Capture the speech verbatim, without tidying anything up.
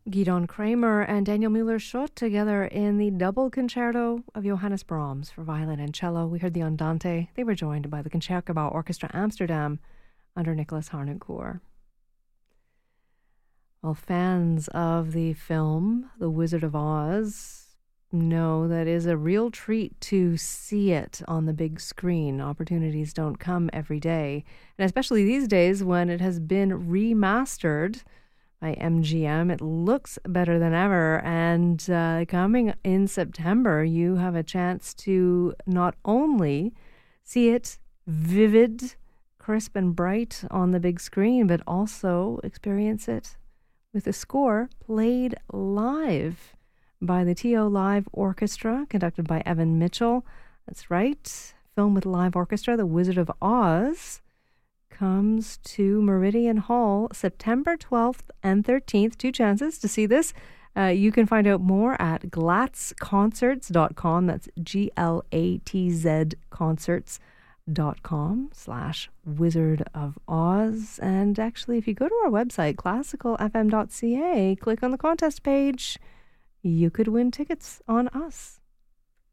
Gidon Kramer and Daniel Müller-Schott together in the double concerto of Johannes Brahms for violin and cello. We heard the Andante. They were joined by the Concertgebouw Orchestra Amsterdam under Nicholas Harnoncourt. Well, fans of the film The Wizard of Oz know that it is a real treat to see it on the big screen. Opportunities don't come every day, and especially these days when it has been remastered by M G M. It looks better than ever, and uh, coming in September, you have a chance to not only see it vivid, crisp, and bright on the big screen, but also experience it with a score played live by the T O Live Orchestra, conducted by Evan Mitchell. That's right, film with live orchestra, The Wizard of Oz, comes to Meridian Hall September twelfth and thirteenth. Two chances to see this. Uh, you can find out more at glatz concerts dot com. That's G L A T Z concerts dot com slash Wizard of Oz. And actually, if you go to our website, classical f m dot c a, click on the contest page, you could win tickets on us.